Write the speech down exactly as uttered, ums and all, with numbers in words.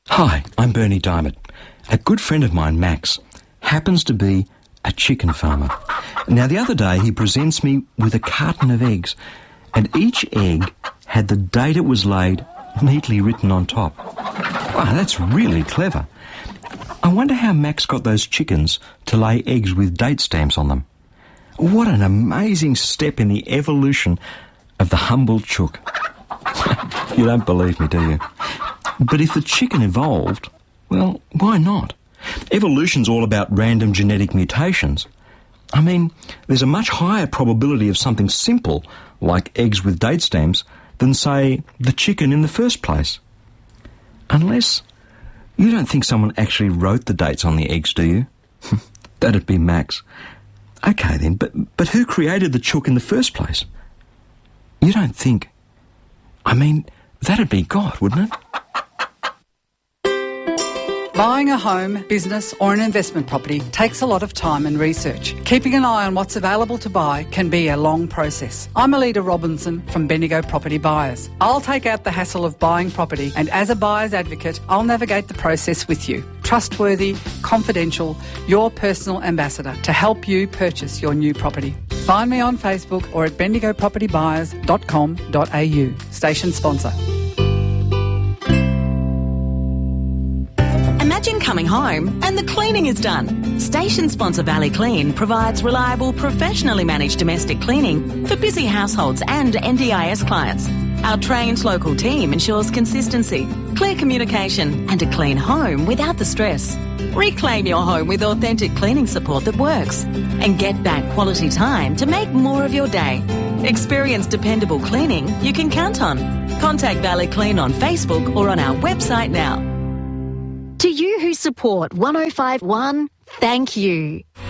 Hi, I'm Bernie Diamond. A good friend of mine, Max, happens to be a chicken farmer. Now, the other day he presents me with a carton of eggs, and each egg had the date it was laid neatly written on top. Wow, that's really clever. I wonder how Max got those chickens to lay eggs with date stamps on them. What an amazing step in the evolution of the humble chook. You don't believe me, do you? But if the chicken evolved, well, why not? Evolution's all about random genetic mutations. I mean, there's a much higher probability of something simple, like eggs with date stamps, than, say, the chicken in the first place. Unless you don't think someone actually wrote the dates on the eggs, do you? That'd be Max. Okay then, but, but who created the chook in the first place? You don't think... I mean, that'd be God, wouldn't it? Buying a home, business or an investment property takes a lot of time and research. Keeping an eye on what's available to buy can be a long process. I'm Alida Robinson from Bendigo Property Buyers. I'll take out the hassle of buying property, and as a buyer's advocate, I'll navigate the process with you. Trustworthy, confidential, your personal ambassador to help you purchase your new property. Find me on Facebook or at bendigo property buyers dot com dot a u. Station sponsor. Imagine coming home and the cleaning is done. Station sponsor Valley Clean provides reliable, professionally managed domestic cleaning for busy households and N D I S clients. Our trained local team ensures consistency, clear communication and a clean home without the stress. Reclaim your home with authentic cleaning support that works and get back quality time to make more of your day. Experience dependable cleaning you can count on. Contact Valley Clean on Facebook or on our website now. To you who support one oh five point one, thank you.